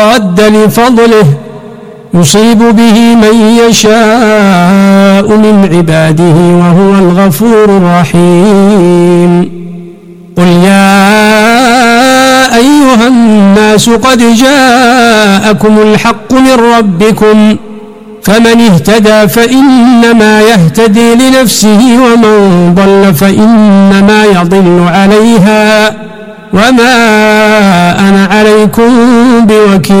راد لفضله يصيب به من يشاء من عباده وهو الغفور الرحيم. قل يا أيها الناس قد جاءكم الحق من ربكم فمن اهتدى فإنما يهتدي لنفسه ومن ضل فإنما يضل عليها وما أنا عليكم بوكيل.